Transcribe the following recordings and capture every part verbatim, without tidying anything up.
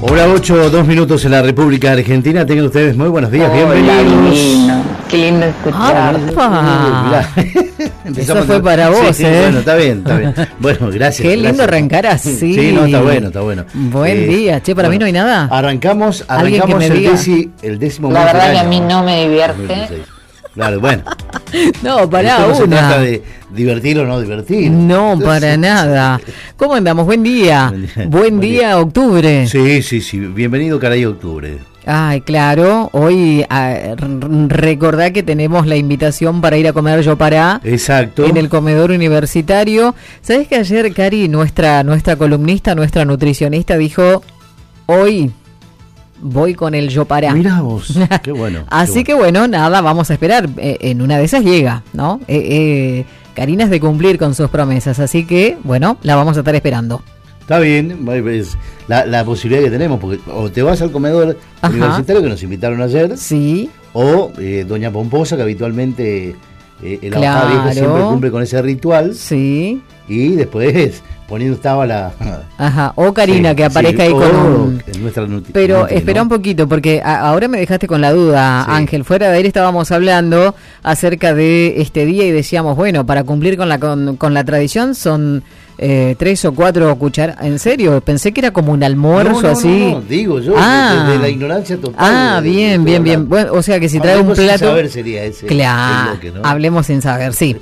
Hora ocho, dos minutos en la República Argentina. Tengan ustedes muy buenos días, Hola, bienvenidos. Divino. Qué lindo escuchar. Ah, Eso fue para vos, sí, sí, ¿eh? Bueno, está bien, está bien. Bueno, gracias. Qué lindo gracias. arrancar así. Sí, no, está bueno, está bueno. Buen Eh, día. Che, ¿para bueno, mí no hay nada? Arrancamos, ¿Alguien que arrancamos me el, diga? deci, el décimo La mes verdad del que a año, mí no me divierte. dos mil dieciséis. Claro, bueno. No, pará, Esto no se una. trata de divertir o no divertir. No, para nada. ¿Cómo andamos? Buen día. Buen día. Buen Buen día, día. octubre. Sí, sí, sí. Bienvenido, caray, octubre. Ay, claro. Hoy ah, r- recordá que tenemos la invitación para ir a comer Yo Pará. Exacto. En el comedor universitario. ¿Sabés que ayer, Cari, nuestra, nuestra columnista, nuestra nutricionista, dijo: hoy voy con el Yo Pará? Mirá vos, qué bueno. Así qué que bueno, nada, vamos a esperar. Eh, en una de esas llega, ¿no? Eh, eh, Karina es de cumplir con sus promesas, así que bueno, la vamos a estar esperando. Está bien, es la, la posibilidad que tenemos, porque o te vas al comedor Ajá. universitario que nos invitaron ayer, Sí, o eh, Doña Pomposa, que habitualmente eh, el Claro. abogado viejo siempre cumple con ese ritual, sí. y después poniendo estaba la... Ajá, o Karina, Sí, que aparezca sí, ahí con o un... nuestra nutri- Pero nutri, espera ¿no? un poquito, porque a- ahora me dejaste con la duda, Sí. Ángel. Fuera de aire estábamos hablando acerca de este día y decíamos, bueno, para cumplir con la con, con la tradición son eh, tres o cuatro cucharadas. ¿En serio? Pensé que era como un almuerzo No, no, así. no, no, digo yo, Ah. desde la ignorancia total. Ah, de- de- bien, de- bien, de- bien. Bueno, o sea que si trae un Hablemos sin plato... saber sería ese Claro, el bloque, ¿no? hablemos sin saber, sí.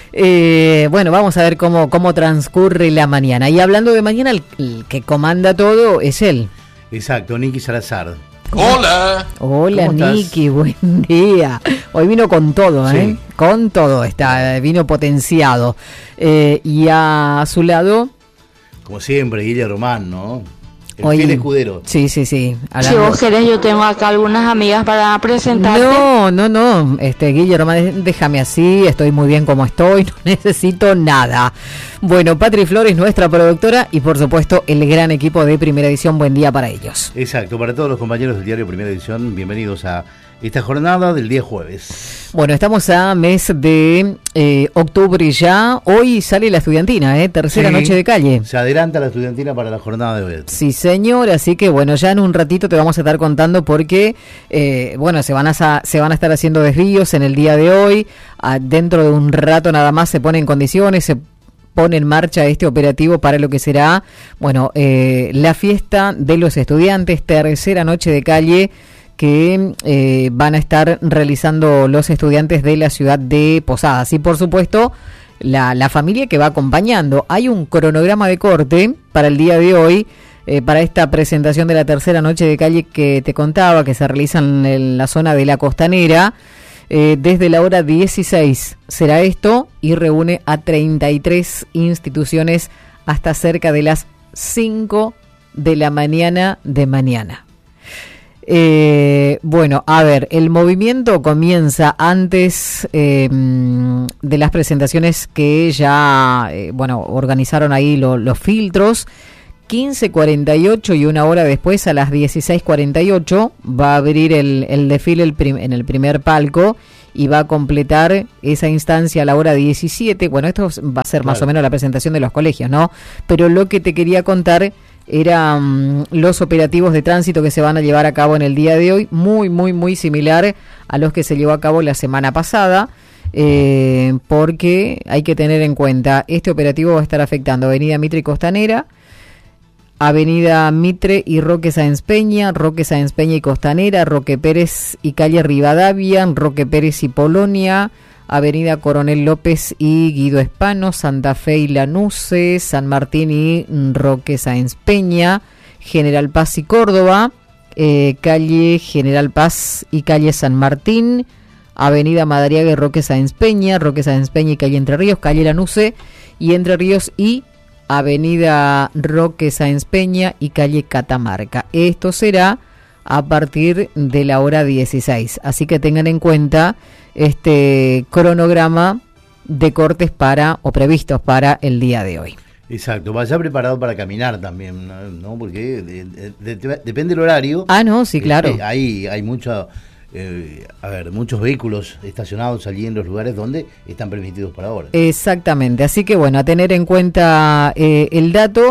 Eh, bueno, vamos a ver cómo, cómo transcurre la mañana. Y hablando de mañana, el, el que comanda todo es él. Exacto, Nicky Salazar. Hola. Hola, ¿Cómo estás? Nicky, buen día. Hoy vino con todo, ¿eh? Sí. Con todo, está, vino potenciado. Eh, y a su lado... Como siempre, Guillermo Román, ¿no? El hoy- fiel escudero. Sí, sí, sí. Si hablando- vos querés, yo tengo acá algunas amigas para presentarte. No, no, no, este Guillermo, déjame así, estoy muy bien como estoy, no necesito nada. Bueno, Patri Flores, nuestra productora, y por supuesto el gran equipo de Primera Edición, buen día para ellos. Exacto, para todos los compañeros del diario Primera Edición, bienvenidos a esta jornada del día jueves. Bueno, estamos a mes de eh, octubre ya, hoy sale la estudiantina, ¿eh? Tercera Sí, noche de calle. Se adelanta la estudiantina para la jornada de hoy. Sí, señor, así que bueno, ya en un ratito te vamos a estar contando porque, eh, bueno, se van a sa- se van a estar haciendo desvíos en el día de hoy. Ah, dentro de un rato nada más se pone en condiciones, se pone en marcha este operativo para lo que será, bueno, eh, la fiesta de los estudiantes, tercera noche de calle que eh, van a estar realizando los estudiantes de la ciudad de Posadas. Y por supuesto, la, la familia que va acompañando. Hay un cronograma de corte para el día de hoy, eh, para esta presentación de la tercera noche de calle que te contaba, que se realiza en, el- la zona de la Costanera. Eh, desde la hora dieciséis será esto y reúne a treinta y tres instituciones hasta cerca de las cinco de la mañana de mañana. Eh, bueno, a ver, el movimiento comienza antes eh, de las presentaciones que ya, eh, bueno, organizaron ahí lo- los filtros. quince cuarenta y ocho y una hora después, a las dieciséis cuarenta y ocho, va a abrir el, el desfile el prim- en el primer palco y va a completar esa instancia a la hora diecisiete. Bueno, esto va a ser más Claro. o menos la presentación de los colegios, ¿no? Pero lo que te quería contar eran los operativos de tránsito que se van a llevar a cabo en el día de hoy, muy, muy, muy similar a los que se llevó a cabo la semana pasada, eh, porque hay que tener en cuenta, este operativo va a estar afectando Avenida Mitre y Costanera, Avenida Mitre y Roque Sáenz Peña, Roque Sáenz Peña y Costanera, Roque Pérez y Calle Rivadavia, Roque Pérez y Polonia, Avenida Coronel López y Guido Espano, Santa Fe y Lanuse, San Martín y Roque Sáenz Peña, General Paz y Córdoba, eh, Calle General Paz y Calle San Martín, Avenida Madariaga y Roque Sáenz Peña, Roque Sáenz Peña y Calle Entre Ríos, Calle Lanuse y Entre Ríos y Avenida Roque Sáenz Peña y Calle Catamarca. Esto será a partir de la hora dieciséis. Así que tengan en cuenta este cronograma de cortes para o previstos para el día de hoy. Exacto, vaya preparado para caminar también, ¿no? ¿No? Porque de- de- de- depende del horario. Ah, no, sí, claro. Este, hay hay mucho, eh, a ver, muchos vehículos estacionados allí en los lugares donde están permitidos por ahora. Exactamente, así que bueno, a tener en cuenta eh, el dato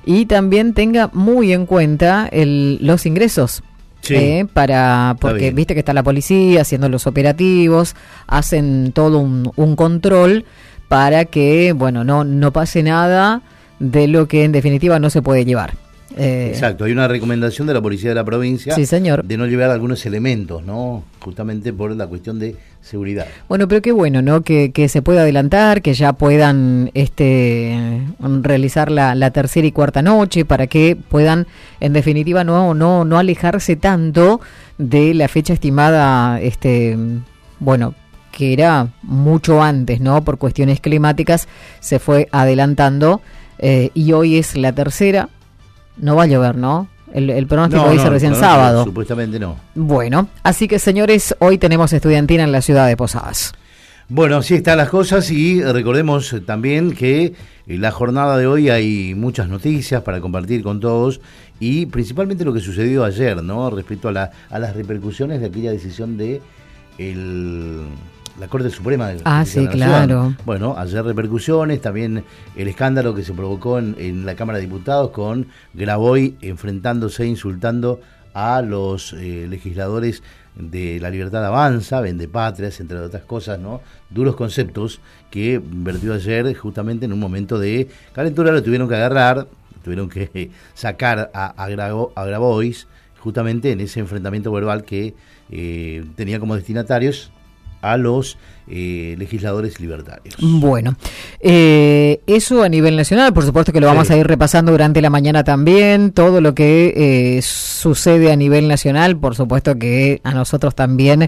y también tenga muy en cuenta el, los ingresos. Sí. Eh, para porque viste que está la policía haciendo los operativos, hacen todo un, un control para que, bueno, no, no pase nada de lo que en definitiva no se puede llevar. Eh, Exacto, hay una recomendación de la policía de la provincia, sí, señor, de no llevar algunos elementos, ¿no? Justamente por la cuestión de seguridad. Bueno, pero qué bueno, ¿no? Que, que se pueda adelantar, que ya puedan este realizar la, la tercera y cuarta noche para que puedan, en definitiva, no no no alejarse tanto de la fecha estimada, este bueno, que era mucho antes, ¿no? Por cuestiones climáticas se fue adelantando eh, y hoy es la tercera. No va a llover, ¿no? El, el pronóstico no, dice no, recién no, sábado. Supuestamente no. Bueno, así que señores, hoy tenemos estudiantina en la ciudad de Posadas. Bueno, así están las cosas y recordemos también que en la jornada de hoy hay muchas noticias para compartir con todos y principalmente lo que sucedió ayer, ¿no? Respecto a, la, a las repercusiones de aquella decisión de el... la Corte Suprema de Ah, Justicia sí, de la Nación. claro. Bueno, ayer repercusiones, también el escándalo que se provocó en, en la Cámara de Diputados con Graboy enfrentándose, insultando a los eh, legisladores de La Libertad Avanza, Vendepatrias, entre otras cosas, ¿no? Duros conceptos que vertió ayer justamente en un momento de calentura, lo tuvieron que agarrar, tuvieron que eh, sacar a, a, Grabo, a Grabois justamente en ese enfrentamiento verbal que eh, tenía como destinatarios a los eh, legisladores libertarios. Bueno, eh, eso a nivel nacional, por supuesto que lo vamos sí. a ir repasando durante la mañana también, todo lo que eh, sucede a nivel nacional, por supuesto que a nosotros también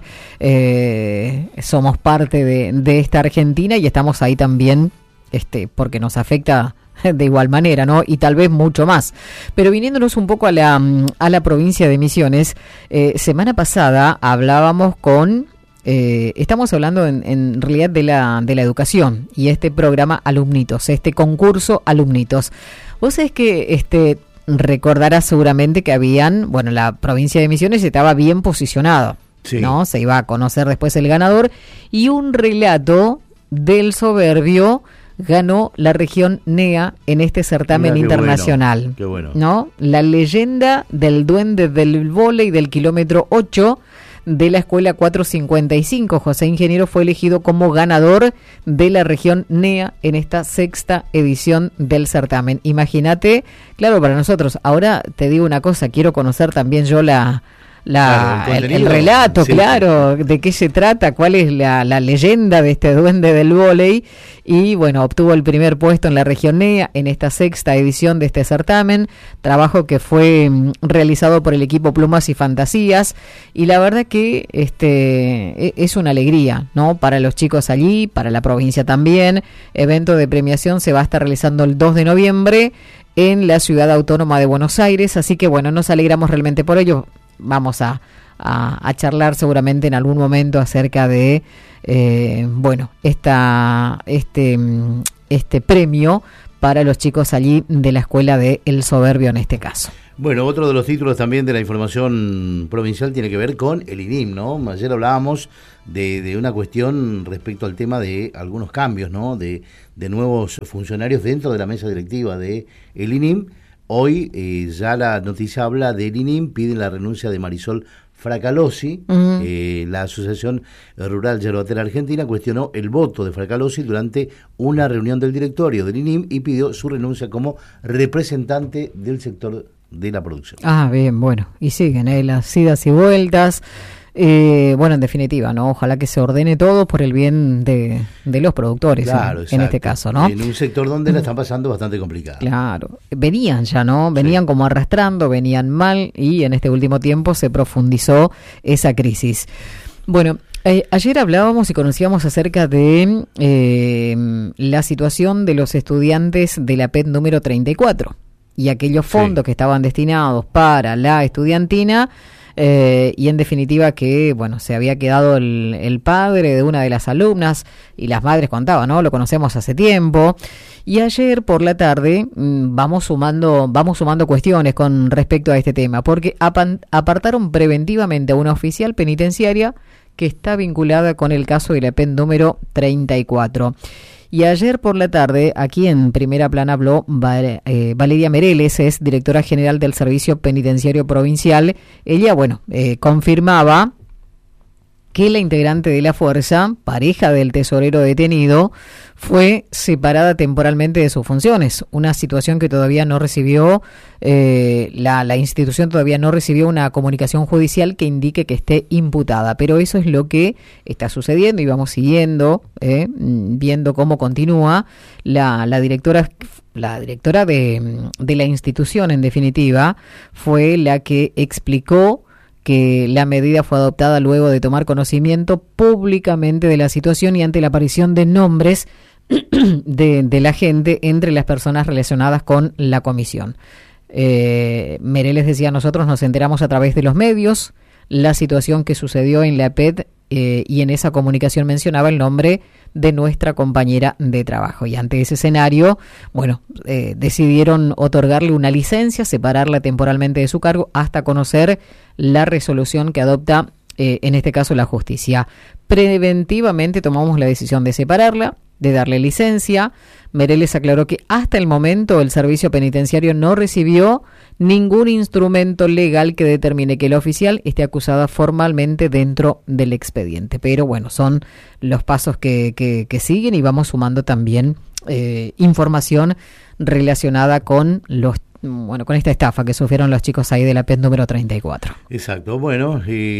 eh, somos parte de, de esta Argentina y estamos ahí también, este, porque nos afecta de igual manera, ¿no? Y tal vez mucho más. Pero viniéndonos un poco a la, a la provincia de Misiones, eh, semana pasada hablábamos con... Eh, estamos hablando en, en realidad de la de la educación y este programa Alumnitos, este concurso Alumnitos. Vos sabés que este recordarás seguramente que habían, bueno, la provincia de Misiones estaba bien posicionado, sí. ¿no? Se iba a conocer después el ganador y un relato del Soberbio ganó la región N E A en este certamen Mira, qué internacional. Bueno, qué bueno. ¿No? La leyenda del duende del vóley del kilómetro ocho de la escuela cuatrocientos cincuenta y cinco. José Ingeniero fue elegido como ganador de la región N E A en esta sexta edición del certamen. Imagínate, claro, para nosotros, ahora te digo una cosa, quiero conocer también yo la... La, claro, el, el, el relato, sí, claro, sí. de qué se trata, cuál es la, la leyenda de este duende del vóley y bueno, obtuvo el primer puesto en la región N E A en esta sexta edición de este certamen, trabajo que fue mm, realizado por el equipo Plumas y Fantasías y la verdad que este es una alegría, ¿no? Para los chicos allí, para la provincia también. Evento de premiación se va a estar realizando el dos de noviembre en la ciudad autónoma de Buenos Aires, así que bueno, nos alegramos realmente por ello. Vamos a, a, a charlar seguramente en algún momento acerca de eh, bueno esta este este premio para los chicos allí de la escuela de El Soberbio en este caso. Bueno, otro de los títulos también de la información provincial tiene que ver con el I N I M, ¿no? Ayer hablábamos de, de una cuestión respecto al tema de algunos cambios, ¿no? De, de nuevos funcionarios dentro de la mesa directiva de el I N I M. Hoy eh, ya la noticia habla del I N I M, piden la renuncia de Marisol Fracalosi. Uh-huh. eh, la Asociación Rural Yerbatera Argentina cuestionó el voto de Fracalosi durante una reunión del directorio del I N I M y pidió su renuncia como representante del sector de la producción. Ah, bien, bueno, y siguen eh, las idas y vueltas. Eh, bueno, en definitiva, ¿no? Ojalá que se ordene todo por el bien de, de los productores, claro, en, en este caso, ¿no? En un sector donde la están pasando bastante complicada. Claro, venían ya, ¿no? Venían sí. como arrastrando, venían mal y en este último tiempo se profundizó esa crisis. Bueno, eh, ayer hablábamos y conocíamos acerca de eh, la situación de los estudiantes de la P E T número treinta y cuatro y aquellos fondos sí. que estaban destinados para la estudiantina. Eh, y en definitiva que, bueno, se había quedado el, el padre de una de las alumnas y las madres contaban, ¿no? Lo conocemos hace tiempo. Y ayer por la tarde mmm, vamos sumando vamos sumando cuestiones con respecto a este tema, porque apan, apartaron preventivamente a una oficial penitenciaria que está vinculada con el caso de la P E N número treinta y cuatro. Y ayer por la tarde, aquí en Primera Plana habló Val- eh, Valeria Mereles, es directora general del Servicio Penitenciario Provincial. Ella, bueno, eh, confirmaba que la integrante de la fuerza, pareja del tesorero detenido, fue separada temporalmente de sus funciones, una situación que todavía no recibió, eh, la, la institución todavía no recibió una comunicación judicial que indique que esté imputada, pero eso es lo que está sucediendo y vamos siguiendo, eh, viendo cómo continúa. La, la directora, la directora de, de la institución, en definitiva, fue la que explicó que la medida fue adoptada luego de tomar conocimiento públicamente de la situación y ante la aparición de nombres de, de la gente entre las personas relacionadas con la comisión. Eh, Mereles decía, nosotros nos enteramos a través de los medios la situación que sucedió en la P E T eh, y en esa comunicación mencionaba el nombre de nuestra compañera de trabajo. Y ante ese escenario, bueno, eh, decidieron otorgarle una licencia, separarla temporalmente de su cargo hasta conocer la resolución que adopta, eh, en este caso, la justicia. Preventivamente tomamos la decisión de separarla, de darle licencia. Mereles aclaró que hasta el momento el servicio penitenciario no recibió ningún instrumento legal que determine que el oficial esté acusada formalmente dentro del expediente. Pero bueno, son los pasos que, que, que siguen y vamos sumando también eh, información relacionada con los bueno, con esta estafa que sufrieron los chicos ahí de la P E T número treinta y cuatro. Exacto, bueno,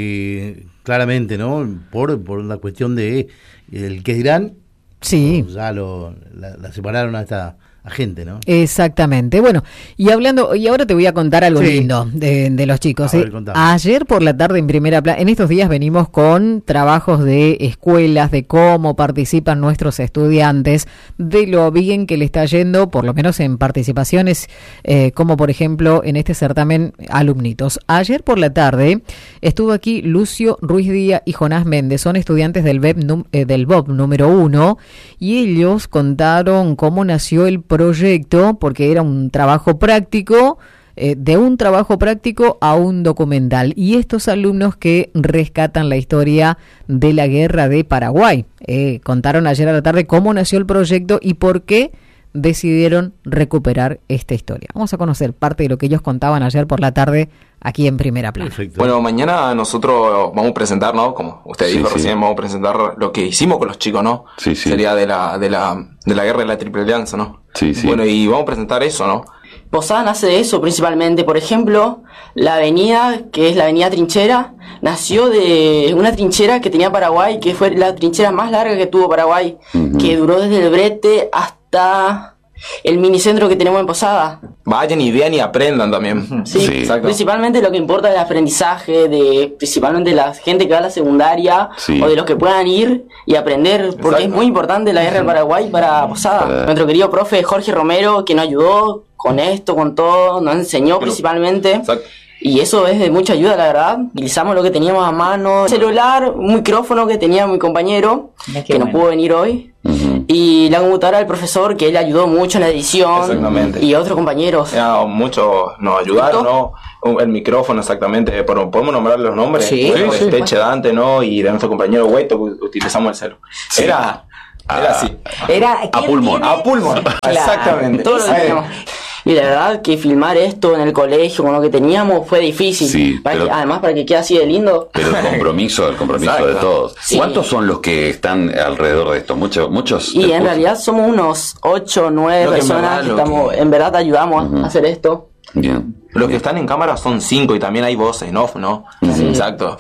y claramente, ¿no? Por, por la cuestión de el que dirán, sí, ya lo, la, la separaron a esta a gente, ¿no? Exactamente. Bueno, y hablando, y ahora te voy a contar algo sí. lindo de, de los chicos. A ver, ¿eh? Ayer por la tarde en Primera Plana, en estos días venimos con trabajos de escuelas, de cómo participan nuestros estudiantes, de lo bien que le está yendo, por lo menos en participaciones, eh, como por ejemplo en este certamen Alumnitos. Ayer por la tarde estuvo aquí Lucio Ruiz Díaz y Jonás Méndez, son estudiantes del B E P, eh, del B O P número uno, y ellos contaron cómo nació el proyecto, porque era un trabajo práctico, eh, de un trabajo práctico a un documental. Y estos alumnos que rescatan la historia de la guerra de Paraguay, eh, contaron ayer a la tarde cómo nació el proyecto y por qué decidieron recuperar esta historia. Vamos a conocer parte de lo que ellos contaban ayer por la tarde aquí en Primera Plana. Perfecto. Bueno, mañana nosotros vamos a presentar, ¿no? Como usted dijo sí, recién, sí. vamos a presentar lo que hicimos con los chicos, ¿no? Sí, sí. Sería de la, de la, de la guerra de la Triple Alianza, ¿no? Sí, sí. Bueno, y vamos a presentar eso, ¿no? Posada nace de eso principalmente. Por ejemplo, la avenida, que es la avenida Trinchera, nació de una trinchera que tenía Paraguay, que fue la trinchera más larga que tuvo Paraguay, uh-huh. que duró desde el Brete hasta el minicentro que tenemos en Posada. Vayan y vean y aprendan también. Sí, sí. Principalmente lo que importa es el aprendizaje de principalmente la gente que va a la secundaria, sí. o de los que puedan ir y aprender, porque Exacto. es muy importante la guerra del Paraguay para Posada. Para... Nuestro querido profe Jorge Romero, que nos ayudó con esto, con todo, nos enseñó Pero... principalmente. Exacto. Y eso es de mucha ayuda, la verdad. Utilizamos lo que teníamos a mano, celular, un micrófono que tenía mi compañero, que bueno. no pudo venir hoy. Uh-huh. Y la computadora del profesor, que él ayudó mucho en la edición. Exactamente. Y otros compañeros. Ya, muchos nos ayudaron, ¿no? El micrófono, exactamente. ¿Podemos nombrar los nombres? Sí. Bueno, sí, este sí. Dante, ¿no? Y de nuestro compañero Hueto, utilizamos el celu. Sí. Era... Era así. Era... A pulmón. A pulmón. Claro. Exactamente. Todo lo que tenemos. Y la verdad que filmar esto en el colegio con lo que teníamos fue difícil. Sí, para pero, que, además para que quede así de lindo. Pero el compromiso, el compromiso Exacto. de todos. Sí. ¿Cuántos son los que están alrededor de esto? Muchos, muchos. Y en curso. realidad somos unos ocho o nueve personas que, en verdad, que estamos, que... en verdad ayudamos uh-huh. a hacer esto. Bien. Los que están en cámara son cinco y también hay voces en off, ¿no? Sí. Exacto.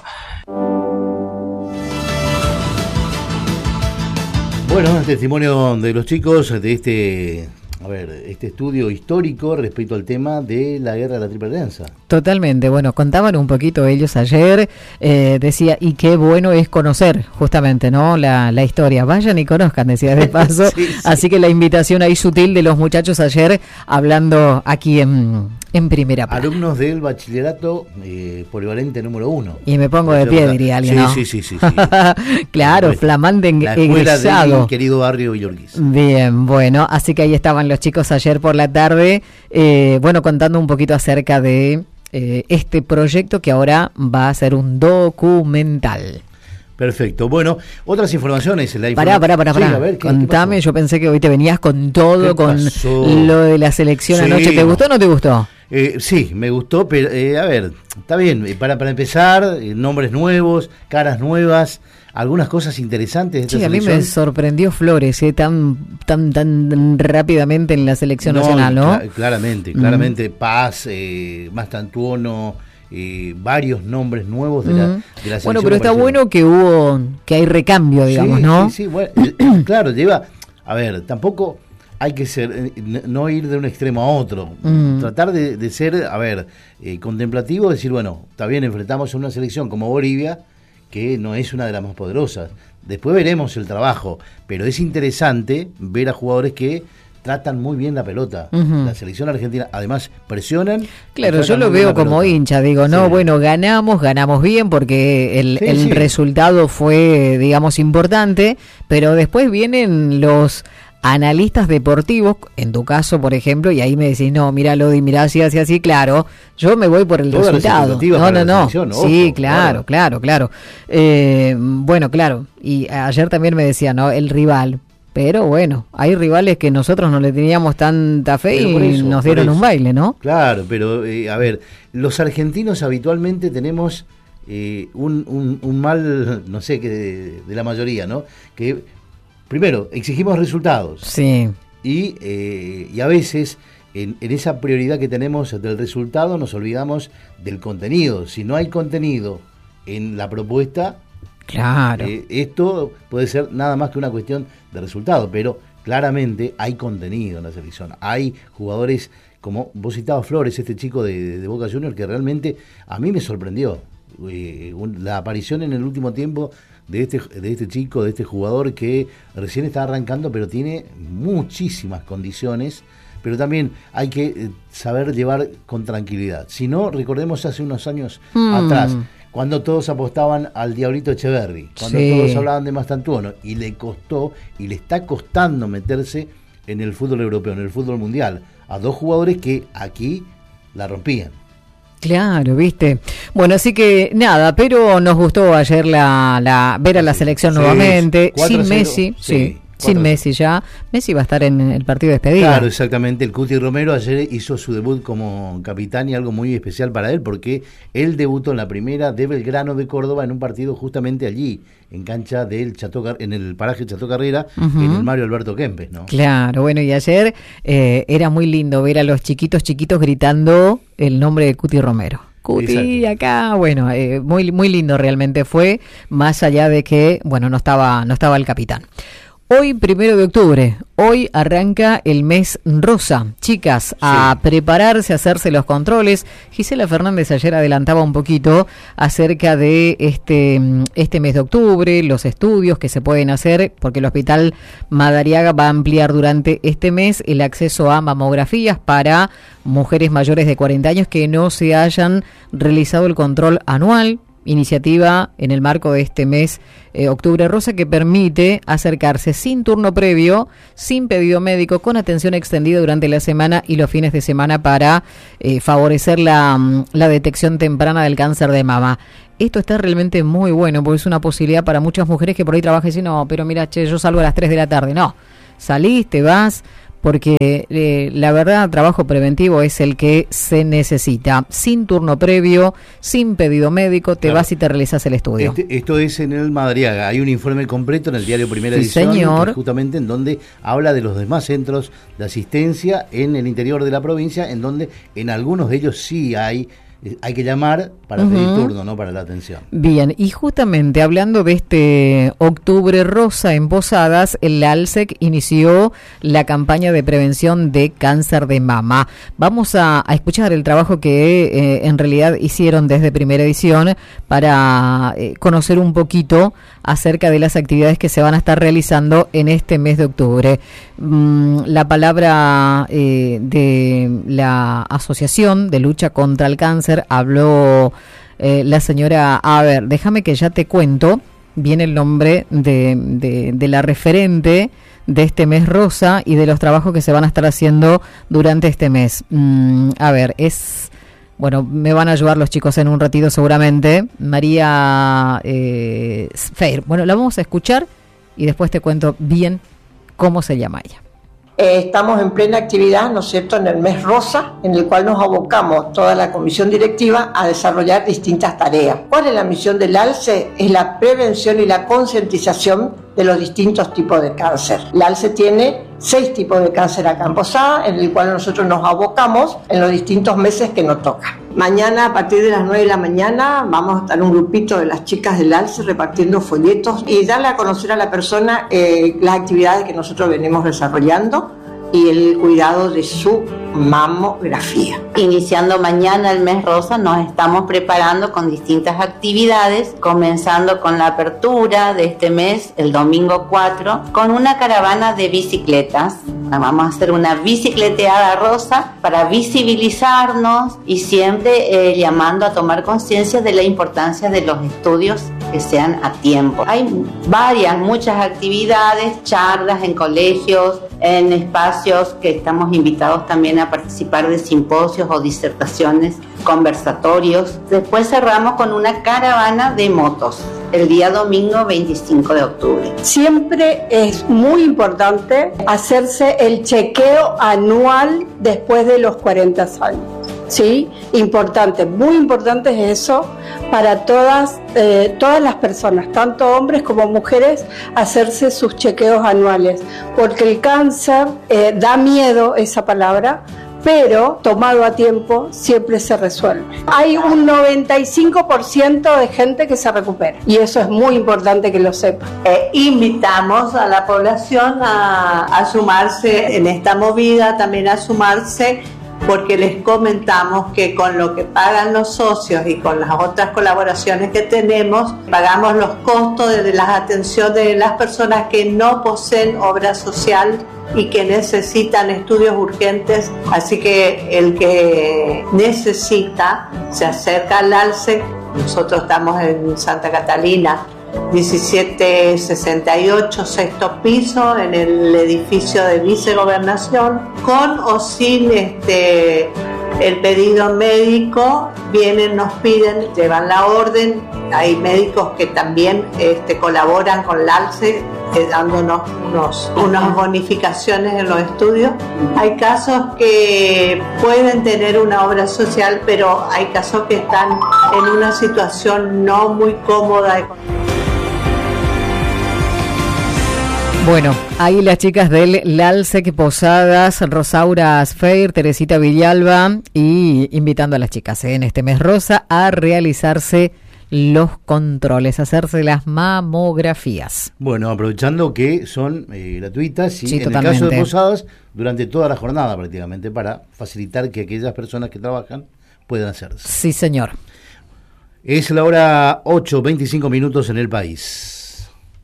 Bueno, el testimonio de los chicos de este, a ver, este estudio histórico respecto al tema de la guerra de la Triple Alianza. Totalmente, bueno, contaban un poquito ellos ayer, eh, decía, y qué bueno es conocer justamente, ¿no? La, la historia, vayan y conozcan, decía de paso, sí, sí. Así que la invitación ahí sutil de los muchachos ayer hablando aquí en, en Primera Plana. Alumnos del bachillerato eh, polivalente número uno. Y me pongo de pie, diría alguien, sí, ¿no? Sí, sí, sí. sí. Claro, flamante la egresado. Del querido barrio Villorquís. Bien, bueno, así que ahí estaban los chicos ayer por la tarde, eh, bueno, contando un poquito acerca de... Eh, este proyecto que ahora va a ser un documental. Perfecto. Bueno, otras informaciones. La pará, pará, pará, pará. Sí, a ver, ¿qué, contame, ¿qué yo pensé que hoy te venías con todo, con pasó? Lo de la selección sí. anoche. ¿Te gustó o no te gustó? Eh, sí, me gustó, pero eh, a ver, está bien. Para, para empezar, eh, nombres nuevos, caras nuevas, algunas cosas interesantes. De esta sí, selección. A mí me sorprendió Flores, eh, tan, tan, tan rápidamente en la selección no, nacional, ¿no? Cl- claramente, claramente. Mm. Paz, eh, Mastantuono. Eh, varios nombres nuevos de, uh-huh. la, de la selección. Bueno, pero está bueno que hubo, que hay recambio, digamos, sí, ¿no? Sí, sí, bueno, claro, lleva, a ver, tampoco hay que ser, no ir de un extremo a otro, uh-huh. tratar de, de ser, a ver, eh, contemplativo, decir, bueno, está bien, enfrentamos a una selección como Bolivia, que no es una de las más poderosas, después veremos el trabajo, pero es interesante ver a jugadores que tratan muy bien la pelota. Uh-huh. La selección argentina, además, presionan. Claro, yo lo veo como hincha, digo, no, sí. bueno, ganamos, ganamos bien porque el, sí, el sí. resultado fue, digamos, importante, pero después vienen los analistas deportivos, en tu caso, por ejemplo, y ahí me decís, no, mira, Lodi, mirá, así, así, así, claro, yo me voy por el Todas resultado. No, no, no, sí, ojo, claro, claro, claro, claro. Eh, bueno, claro, y ayer también me decía, ¿no?, el rival. Pero bueno, hay rivales que nosotros no le teníamos tanta fe y eso, nos dieron un baile, ¿no? Claro, pero eh, a ver, los argentinos habitualmente tenemos eh, un, un, un mal, no sé, que de, de la mayoría, ¿no? Que primero, exigimos resultados. Sí. Y, eh, y a veces, en, en esa prioridad que tenemos del resultado, nos olvidamos del contenido. Si no hay contenido en la propuesta... Claro. Eh, esto puede ser nada más que una cuestión de resultado, pero claramente hay contenido en la selección. Hay jugadores, como vos citabas Flores, este chico de, de, de Boca Juniors, que realmente a mí me sorprendió. Eh, un, la aparición en el último tiempo de este, de este chico, de este jugador que recién está arrancando, pero tiene muchísimas condiciones. Pero también hay que eh, saber llevar con tranquilidad. Si no, recordemos hace unos años hmm. atrás, cuando todos apostaban al Diablito Echeverri, cuando sí. todos hablaban de Mastantuono, y le costó, y le está costando meterse en el fútbol europeo, en el fútbol mundial, a dos jugadores que aquí la rompían. Claro, viste. Bueno, así que nada, pero nos gustó ayer la, la ver a la selección sí, nuevamente, sin Messi, sí. sí. Sin Messi ya. Messi va a estar en el partido de despedida. Claro, exactamente. El Cuti Romero ayer hizo su debut como capitán y algo muy especial para él porque él debutó en la primera de Belgrano de Córdoba en un partido justamente allí, en cancha del Chato, en el paraje Chato Carrera, uh-huh. en el Mario Alberto Kempes, ¿no? Claro, bueno, y ayer eh, era muy lindo ver a los chiquitos chiquitos gritando el nombre de Cuti Romero. Cuti, exacto. Acá, bueno, eh, muy muy lindo realmente fue, más allá de que, bueno, no estaba no estaba el capitán. Hoy, primero de octubre, hoy arranca el mes rosa. Chicas, sí. a prepararse, a hacerse los controles. Gisela Fernández ayer adelantaba un poquito acerca de este, este mes de octubre, los estudios que se pueden hacer, porque el Hospital Madariaga va a ampliar durante este mes el acceso a mamografías para mujeres mayores de cuarenta años que no se hayan realizado el control anual. Iniciativa en el marco de este mes eh, Octubre Rosa que permite acercarse sin turno previo, sin pedido médico, con atención extendida durante la semana y los fines de semana para eh, favorecer la, la detección temprana del cáncer de mama. Esto está realmente muy bueno porque es una posibilidad para muchas mujeres que por ahí trabajan y dicen, no, pero mira, che, yo salgo a las tres de la tarde. No, salís, te vas... porque eh, la verdad, trabajo preventivo es el que se necesita. Sin turno previo, sin pedido médico, te claro. vas y te realizas el estudio. Este, esto es en el Madariaga. Hay un informe completo en el diario Primera sí, Edición, señor. justamente en donde habla de los demás centros de asistencia en el interior de la provincia, en donde en algunos de ellos sí hay... hay que llamar para uh-huh. pedir turno, ¿no? Para la atención. Bien, y justamente hablando de este Octubre Rosa en Posadas, el ALSEC inició la campaña de prevención de cáncer de mama. Vamos a, a escuchar el trabajo que eh, en realidad hicieron desde Primera Edición para eh, conocer un poquito acerca de las actividades que se van a estar realizando en este mes de octubre. Mm, la palabra eh, de la Asociación de Lucha contra el Cáncer habló eh, la señora, a ver, déjame que ya te cuento bien el nombre de, de, de la referente de este mes rosa y de los trabajos que se van a estar haciendo durante este mes. Mm, a ver, es Bueno, me van a ayudar los chicos en un ratito seguramente. María eh, Feir. Bueno, la vamos a escuchar y después te cuento bien cómo se llama ella. Eh, estamos en plena actividad, ¿no es cierto?, en el mes rosa, en el cual nos abocamos toda la comisión directiva a desarrollar distintas tareas. ¿Cuál es la misión del ALCE? Es la prevención y la concientización de los distintos tipos de cáncer. El ALCE tiene seis tipos de cáncer acá en Posada, en el cual nosotros nos abocamos en los distintos meses que nos toca. Mañana, a partir de las nueve de la mañana, vamos a estar un grupito de las chicas del ALCE repartiendo folletos y darle a conocer a la persona eh, las actividades que nosotros venimos desarrollando y el cuidado de su mamografía. Iniciando mañana el mes rosa, nos estamos preparando con distintas actividades, comenzando con la apertura de este mes, el domingo cuatro, con una caravana de bicicletas. Vamos a hacer una bicicleteada rosa para visibilizarnos y siempre eh, llamando a tomar conciencia de la importancia de los estudios que sean a tiempo. Hay varias, muchas actividades, charlas en colegios, en espacios que estamos invitados también a participar de simposios o disertaciones, conversatorios. Después cerramos con una caravana de motos el día domingo veinticinco de octubre. Siempre es muy importante hacerse el chequeo anual después de los cuarenta años. Sí, importante, muy importante es eso para todas, eh, todas las personas, tanto hombres como mujeres, hacerse sus chequeos anuales, porque el cáncer eh, da miedo, esa palabra, pero tomado a tiempo siempre se resuelve. Hay un noventa y cinco por ciento de gente que se recupera y eso es muy importante que lo sepan. Eh, invitamos a la población a, a sumarse en esta movida, también a sumarse, porque les comentamos que con lo que pagan los socios y con las otras colaboraciones que tenemos, pagamos los costos de las atenciones de las personas que no poseen obra social y que necesitan estudios urgentes. Así que el que necesita se acerca al ALCE. Nosotros estamos en Santa Catalina diecisiete sesenta y ocho, sexto piso, en el edificio de Vicegobernación, con o sin este el pedido médico. Vienen, nos piden, llevan la orden. Hay médicos que también este, colaboran con el ALCE, eh, dándonos unos, unas bonificaciones en los estudios. Hay casos que pueden tener una obra social, pero hay casos que están en una situación no muy cómoda. Bueno, ahí las chicas del LALSEC Posadas, Rosaura Feir, Teresita Villalba, y invitando a las chicas ¿eh? en este mes rosa a realizarse los controles, hacerse las mamografías. Bueno, aprovechando que son eh, gratuitas y sí, en totalmente. el caso de Posadas, durante toda la jornada prácticamente, para facilitar que aquellas personas que trabajan puedan hacerse. Sí, señor. Es la hora ocho, veinticinco minutos en el país.